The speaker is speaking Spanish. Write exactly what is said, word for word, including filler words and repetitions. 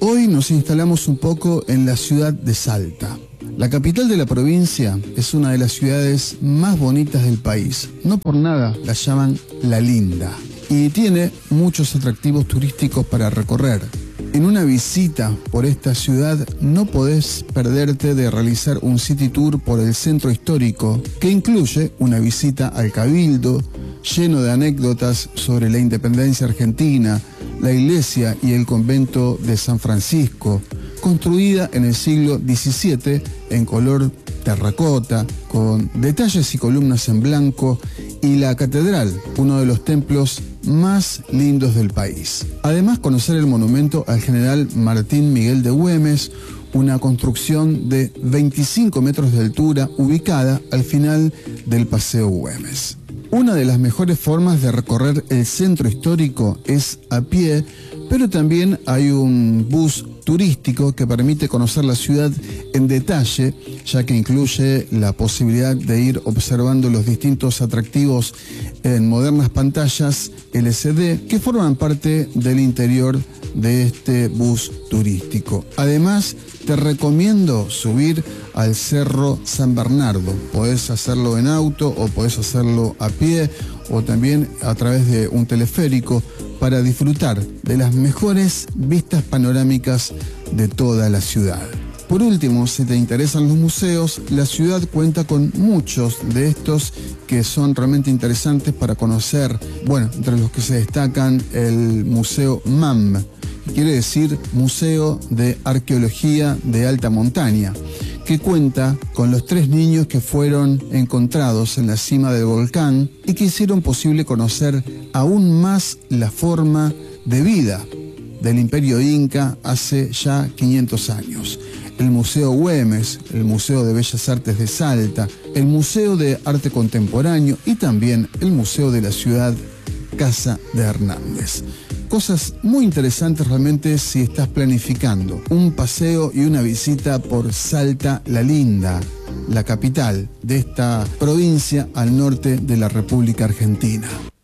Hoy nos instalamos un poco en la ciudad de Salta. La capital de la provincia es una de las ciudades más bonitas del país. No por nada la llaman La Linda. Y tiene muchos atractivos turísticos para recorrer. En una visita por esta ciudad no podés perderte de realizar un city tour por el centro histórico, que incluye una visita al Cabildo, lleno de anécdotas sobre la independencia argentina, la iglesia y el convento de San Francisco, construida en el siglo diecisiete en color terracota, con detalles y columnas en blanco, y la catedral, uno de los templos más lindos del país. Además, conocer el monumento al general Martín Miguel de Güemes, una construcción de veinticinco metros de altura ubicada al final del Paseo Güemes. Una de las mejores formas de recorrer el centro histórico es a pie, pero también hay un bus turístico que permite conocer la ciudad en detalle, ya que incluye la posibilidad de ir observando los distintos atractivos en modernas pantallas L C D que forman parte del interior de este bus turístico. Además, te recomiendo subir al Cerro San Bernardo. Podés hacerlo en auto o podés hacerlo a pie o también a través de un teleférico para disfrutar de las mejores vistas panorámicas de toda la ciudad. Por último, si te interesan los museos, la ciudad cuenta con muchos de estos que son realmente interesantes para conocer. Bueno, entre los que se destacan el Museo M A M, que quiere decir Museo de Arqueología de Alta Montaña, que cuenta con los tres niños que fueron encontrados en la cima del volcán y que hicieron posible conocer aún más la forma de vida del Imperio Inca hace ya quinientos años. El Museo Güemes, el Museo de Bellas Artes de Salta, el Museo de Arte Contemporáneo y también el Museo de la Ciudad Casa de Hernández. Cosas muy interesantes realmente si estás planificando un paseo y una visita por Salta La Linda, la capital de esta provincia al norte de la República Argentina.